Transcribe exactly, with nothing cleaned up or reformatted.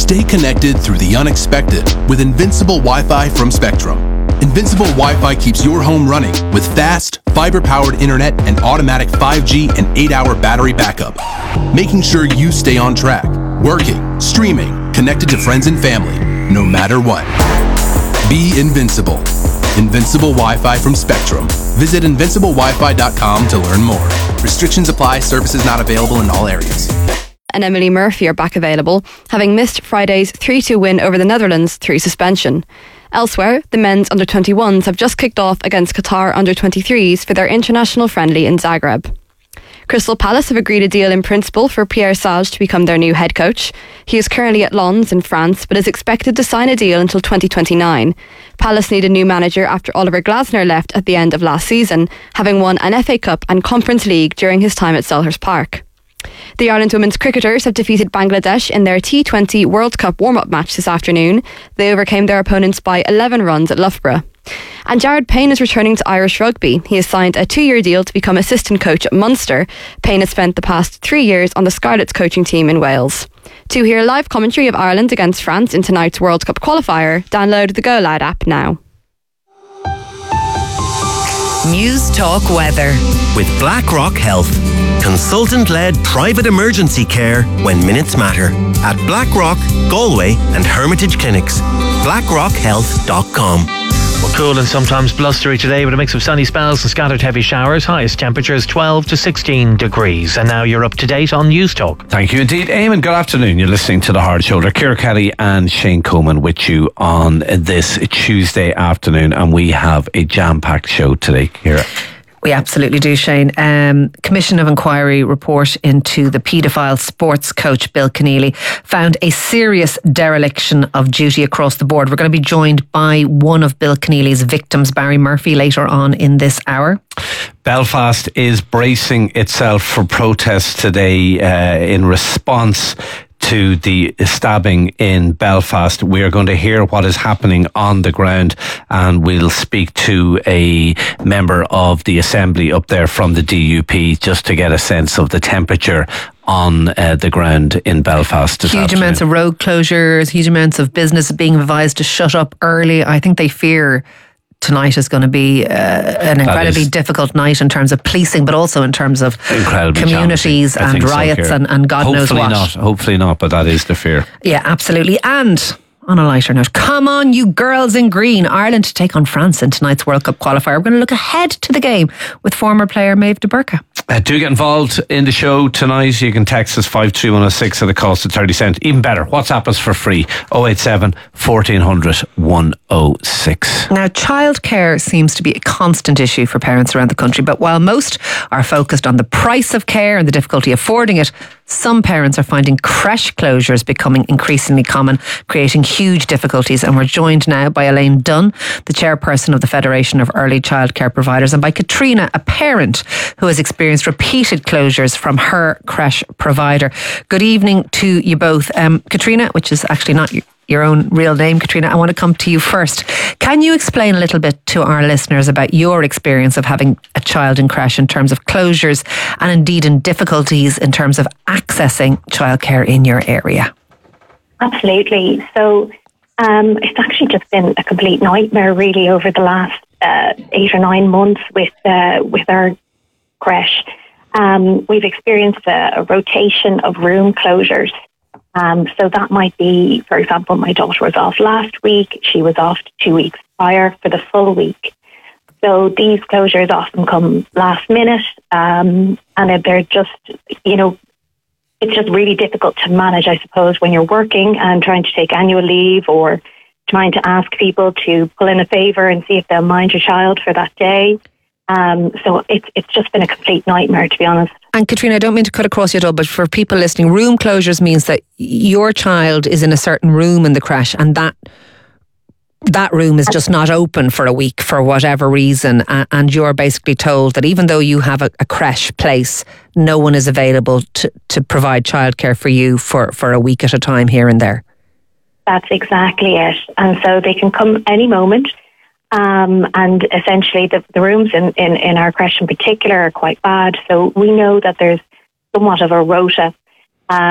Stay connected through the unexpected with Invincible Wi-Fi from Spectrum. Invincible Wi-Fi keeps your home running with fast, fiber-powered internet and automatic five G and eight hour battery backup, making sure you stay on track, working, streaming, connected to friends and family, no matter what. Be invincible. Invincible Wi-Fi from Spectrum. Visit invincible wi fi dot com to learn more. Restrictions apply. Services not available in all areas. And Emily Murphy are back available, having missed Friday's three two win over the Netherlands through suspension. Elsewhere, the men's under twenty-ones have just kicked off against Qatar under twenty-threes for their international friendly in Zagreb. Crystal Palace have agreed a deal in principle for Pierre Sage to become their new head coach. He is currently at Lens in France, but is expected to sign a deal until twenty twenty-nine. Palace need a new manager after Oliver Glasner left at the end of last season, having won an F A Cup and Conference League during his time at Selhurst Park. The Ireland women's cricketers have defeated Bangladesh in their T twenty World Cup warm-up match this afternoon. They overcame their opponents by eleven runs at Loughborough. And Jared Payne is returning to Irish rugby. He has signed a two-year deal to become assistant coach at Munster. Payne has spent the past three years on the Scarlets coaching team in Wales. To hear live commentary of Ireland against France in tonight's World Cup qualifier, download the Go Loud app now. News Talk Weather with BlackRock Health. Consultant-led private emergency care when minutes matter. At BlackRock, Galway and Hermitage Clinics. blackrock health dot com. Well, cool and sometimes blustery today with a mix of sunny spells and scattered heavy showers. Highest temperatures twelve to sixteen degrees. And now you're up to date on News Talk. Thank you indeed, Eamon. Good afternoon. You're listening to The Hard Shoulder. Ciara Kelly and Shane Coleman with you on this Tuesday afternoon. And we have a jam-packed show today, Ciara. We absolutely do, Shane. Um, Commission of Inquiry report into the paedophile sports coach Bill Keneally found a serious dereliction of duty across the board. We're going to be joined by one of Bill Keneally's victims, Barry Murphy, later on in this hour. Belfast is bracing itself for protests today uh, in response to the stabbing in Belfast. We are going to hear what is happening on the ground, and we'll speak to a member of the Assembly up there from the D U P just to get a sense of the temperature on uh, the ground in Belfast this Huge afternoon. Amounts of road closures, huge amounts of business being advised to shut up early. I think they fear tonight is going to be uh, an incredibly difficult night in terms of policing, but also in terms of communities and riots so, and, and God Hopefully knows what. Not, hopefully not, but that is the fear. Yeah, absolutely. And on a lighter note, come on, you girls in green. Ireland to take on France in tonight's World Cup qualifier. We're going to look ahead to the game with former player Maeve de Burka. Uh, do get involved in the show tonight. You can text us five three one oh six at the cost of thirty cents. Even better, WhatsApp us for free. oh eight seven, fourteen hundred, one oh six. Now, childcare seems to be a constant issue for parents around the country, but while most are focused on the price of care and the difficulty affording it, some parents are finding creche closures becoming increasingly common, creating huge difficulties. And we're joined now by Elaine Dunn, the chairperson of the Federation of Early Childcare Providers, and by Katrina, a parent who has experienced repeated closures from her creche provider. Good evening to you both. Um, Katrina, which is actually not your own real name, Katrina, I want to come to you first. Can you explain a little bit to our listeners about your experience of having a child in creche in terms of closures and indeed in difficulties in terms of accessing childcare in your area? Absolutely. So um, it's actually just been a complete nightmare really over the last uh, eight or nine months with uh, with our creche. Um, we've experienced a, a rotation of room closures. Um, so that might be, for example, my daughter was off last week. She was off two weeks prior for the full week. So these closures often come last minute, um, and they're just, you know, it's just really difficult to manage, I suppose, when you're working and trying to take annual leave or trying to ask people to pull in a favour and see if they'll mind your child for that day. Um, so it's it's just been a complete nightmare, to be honest. And Katrina, I don't mean to cut across you at all, but for people listening, room closures means that your child is in a certain room in the creche, and that that room is just not open for a week for whatever reason, and you're basically told that even though you have a, a creche place, no one is available to, to provide childcare for you for, for a week at a time here and there. That's exactly it. And so they can come any moment. Um, and essentially the, the rooms in, in, in our creche in particular are quite bad. So we know that there's somewhat of a rota